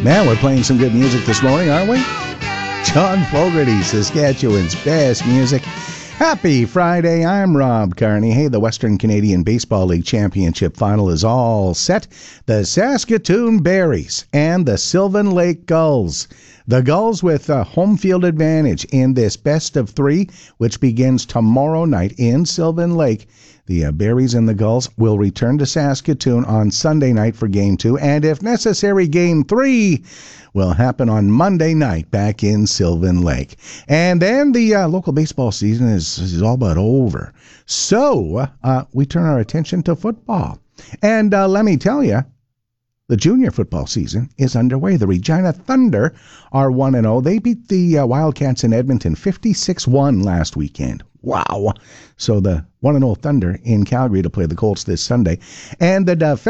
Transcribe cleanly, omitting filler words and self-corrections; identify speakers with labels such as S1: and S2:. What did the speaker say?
S1: Man, we're playing some good music this morning, aren't we? John Fogerty, Saskatchewan's best music. Happy Friday, I'm Rob Carney. Hey, the Western Canadian Baseball League Championship Final is all set. The Saskatoon Berries and the Sylvan Lake Gulls. The Gulls with a home field advantage in this best of three, which begins tomorrow night in Sylvan Lake. The Berries and the Gulls will return to Saskatoon on Sunday night for Game 2, and if necessary, Game 3 will happen on Monday night back in Sylvan Lake. And then the local baseball season is all but over. So we turn our attention to football. And let me tell you, the junior football season is underway. The Regina Thunder are 1-0. They beat the Wildcats in Edmonton 56-1 last weekend. Wow. So the 1-0 Thunder in Calgary to play the Colts this Sunday. And the